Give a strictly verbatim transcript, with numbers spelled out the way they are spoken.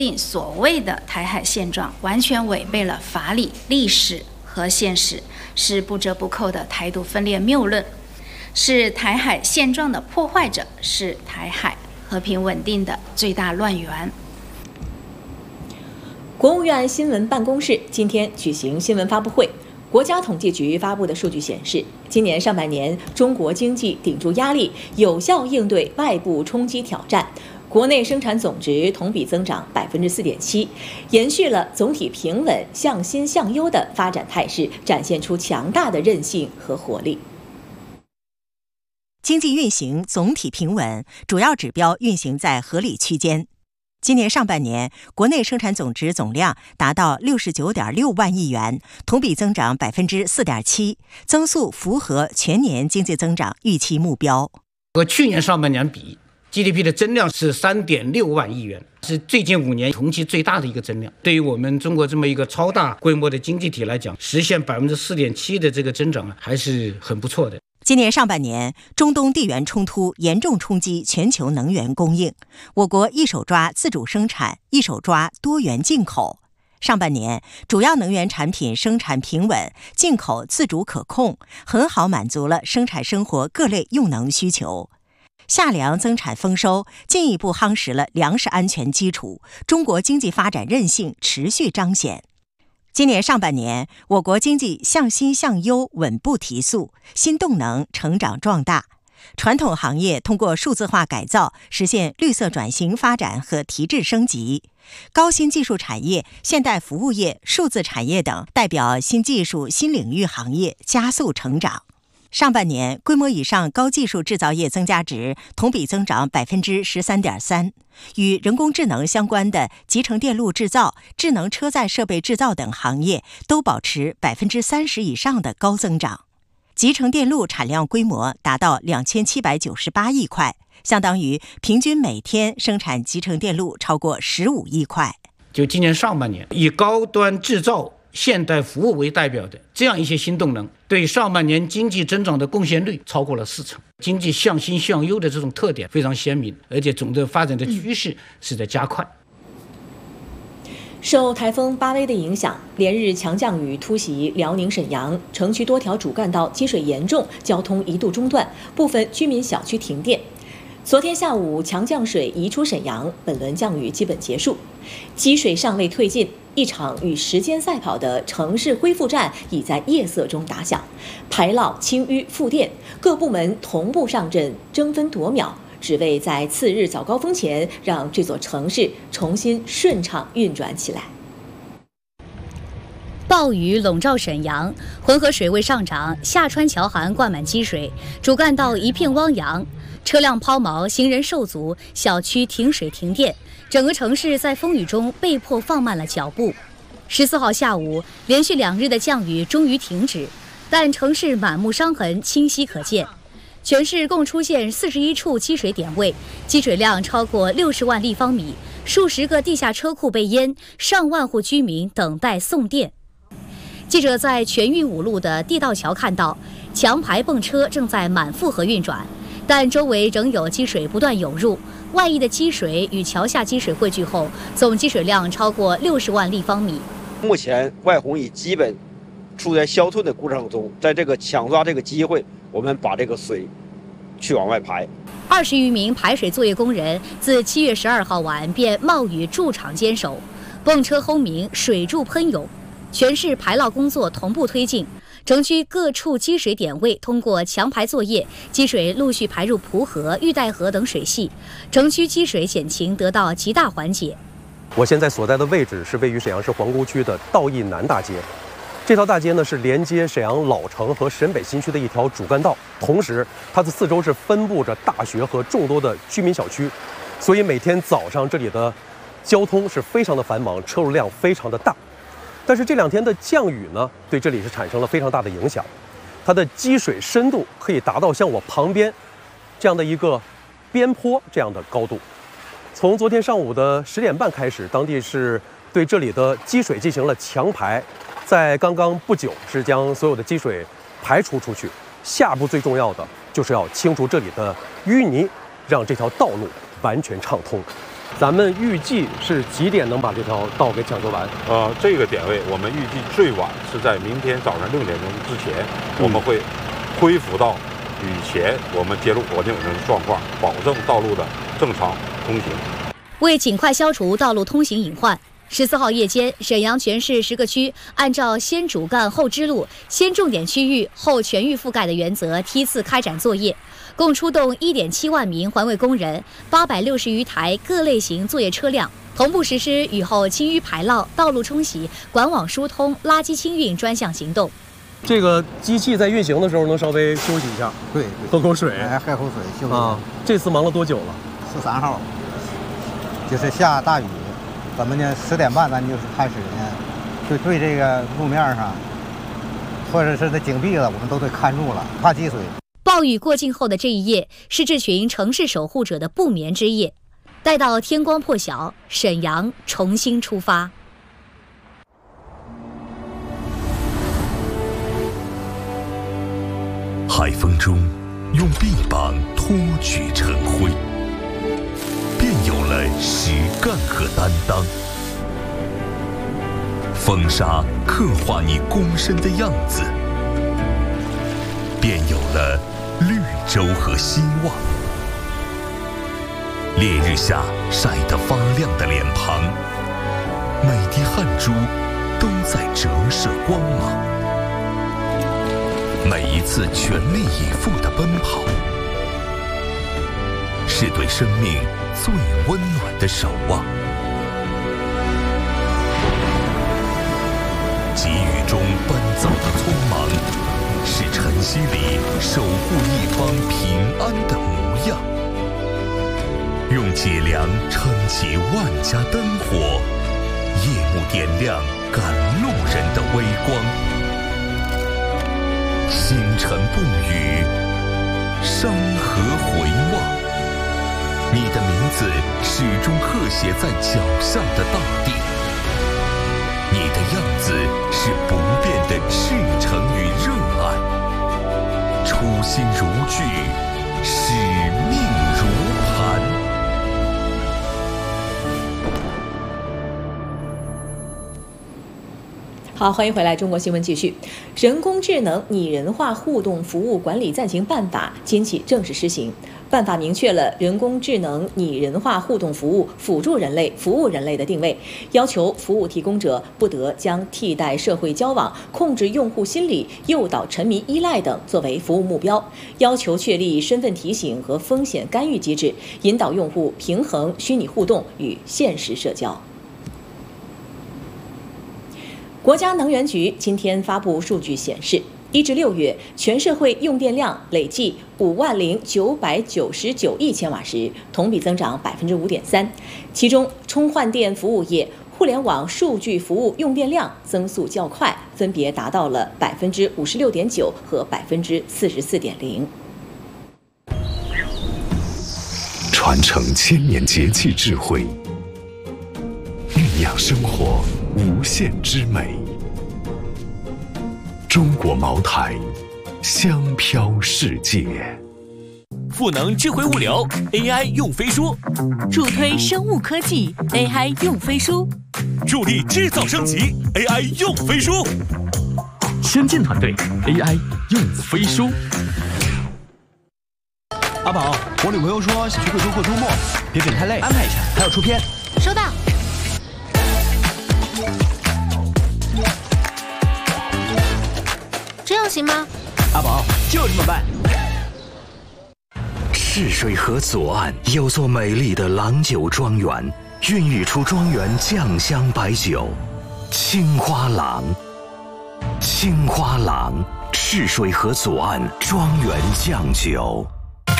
定所谓的台海现状完全违背了法理、历史和现实，是不折不扣的台独分裂谬论，是台海现状的破坏者，是台海和平稳定的最大乱源。 国务院新闻办公室今天举行新闻发布会。国家统计局发布的数据显示，今年上半年中国经济顶住压力，有效应对外部冲击挑战，国内生产总值同比增长百分之四点七，延续了总体平稳、向新向优的发展态势，展现出强大的韧性和活力。 经济运行总体平稳，主要指标运行在合理区间。今年上半年，国内生产总值总量达到六十九点六万亿元，同比增长百分之四点七，增速符合全年经济增长预期目标。 和去年上半年比 ，G D P 的增量是三点六万亿元，是最近五年同期最大的一个增量。对于我们中国这么一个超大规模的经济体来讲，实现百分之四点七的这个增长啊，还是很不错的。 今年上半年，中东地缘冲突严重冲击全球能源供应，我国一手抓自主生产，一手抓多元进口。上半年，主要能源产品生产平稳，进口自主可控，很好满足了生产生活各类用能需求。夏粮增产丰收，进一步夯实了粮食安全基础，中国经济发展韧性持续彰显。今年上半年，我国经济向新向优稳步提速，新动能成长壮大。传统行业通过数字化改造，实现绿色转型发展和提质升级。高新技术产业、现代服务业、数字产业等代表新技术新领域行业加速成长。上半年，规模以上高技术制造业增加值同比增长百分之十三点三，与人工智能相关的集成电路制造、智能车载设备制造等行业都保持百分之三十以上的高增长。集成电路产量规模达到两千七百九十八亿块，相当于平均每天生产集成电路超过十五亿块。 就今年上半年，以高端制造、现代服务为代表的这样一些新动能，对上半年经济增长的贡献率超过了四成，经济向新向优的这种特点非常鲜明，而且总的发展的趋势是在加快。 受台风巴威的影响，连日强降雨突袭辽宁沈阳，城区多条主干道积水严重，交通一度中断，部分居民小区停电。昨天下午，强降水移出沈阳，本轮降雨基本结束，积水尚未退尽，一场与时间赛跑的城市恢复战已在夜色中打响。排涝、清淤、复电，各部门同步上阵，争分夺秒，只为在次日早高峰前让这座城市重新顺畅运转起来。 暴雨笼罩沈阳，浑河水位上涨，下川桥涵灌满积水，主干道一片汪洋，车辆抛锚，行人受阻，小区停水停电，整个城市在风雨中被迫放慢了脚步。十四号下午，连续两日的降雨终于停止，但城市满目伤痕清晰可见。全市共出现四十一处积水点位，积水量超过六十万立方米，数十个地下车库被淹，上万户居民等待送电。记者在全运五路的地道桥看到，强排泵车正在满负荷运转，但周围仍有积水不断涌入，外溢的积水与桥下积水汇聚后，总积水量超过六十万立方米。 目前外洪已基本处在消退的过程中，在这个抢抓这个机会，我们把这个水去往外排。 二十余名排水作业工人自七月十二号晚便冒雨驻场坚守，泵车轰鸣，水柱喷涌。全市排涝工作同步推进，城区各处积水点位通过强排作业，积水陆续排入蒲河、玉带河等水系，城区积水险情得到极大缓解。 我现在所在的位置是位于沈阳市皇姑区的道义南大街，这条大街呢是连接沈阳老城和沈北新区的一条主干道，同时它的四周是分布着大学和众多的居民小区，所以每天早上这里的交通是非常的繁忙，车流量非常的大。但是这两天的降雨呢，对这里是产生了非常大的影响，它的积水深度可以达到像我旁边这样的一个边坡这样的高度。从昨天上午的十点半开始，当地是对这里的积水进行了强排，在刚刚不久是将所有的积水排除出去。下步最重要的就是要清除这里的淤泥，让这条道路完全畅通。 咱们预计是几点能把这条道给抢修完？ 呃，这个点位我们预计最晚是在明天早上六点钟之前，我们会恢复到以前我们揭露火警的状况，保证道路的正常通行。 为尽快消除道路通行隐患，十四号夜间，沈阳全市十个区按照先主干后支路、先重点区域后全域覆盖的原则，梯次开展作业。共出动一点七万名环卫工人，八百六十余台各类型作业车辆，同步实施雨后清淤排涝、道路冲洗、管网疏通、垃圾清运专项行动。 这个机器在运行的时候能稍微休息一下， 对， 喝口水， 哎，喝口水休息啊。这次忙了多久了？ 十三号，就是下大雨，咱们呢十点半咱就是开始呢，就对这个路面上，或者是这井壁了，我们都得看住了，怕积水。 暴雨过境后的这一夜，是这群城市守护者的不眠之夜。待到天光破晓，沈阳重新出发。 海风中，用臂膀托举晨晖，便有了实干和担当。风沙刻画你躬身的样子，便有了绿洲和希望。烈日下晒得发亮的脸庞，每滴汗珠都在折射光芒。每一次全力以赴的奔跑，是对生命最温暖的守望。急雨中奔走的匆忙，是晨曦里守护一方平安的模样。用脊梁撑起万家灯火，夜幕点亮赶路人的微光。星辰不语，山河回望，你的名字始终刻写在脚下的大地。你的样子是不变的赤诚与热爱，初心如炬，使命如磐。 好，欢迎回来，中国新闻继续。人工智能拟人化互动服务管理暂行办法今起正式施行。办法明确了人工智能拟人化互动服务辅助人类、服务人类的定位，要求服务提供者不得将替代社会交往、控制用户心理、诱导沉迷依赖等作为服务目标，要求确立身份提醒和风险干预机制，引导用户平衡虚拟互动与现实社交。国家能源局今天发布数据显示，一至六月全社会用电量累计五万零九百九十九亿千瓦时，同比增长百分之五点三。其中，充换电服务业、互联网数据服务用电量增速较快，分别达到了百分之五十六点九和百分之四十四点零。 传承千年节气智慧，酝酿生活无限之美。中国茅台，香飘世界。 赋能智慧物流 ，A I 用飞书； 助推生物科技 ，A I 用飞书； 助力制造升级 ，A I 用飞书。先进团队 ，A I 用飞书。 阿宝，我女朋友说去贵州过周末，别整太累，安排一下，还要出片。 收到。这样行吗？ 阿宝，就这么办。 赤水河左岸有座美丽的郎酒庄园，孕育出庄园酱香白酒——青花郎。青花郎，赤水河左岸庄园酱酒。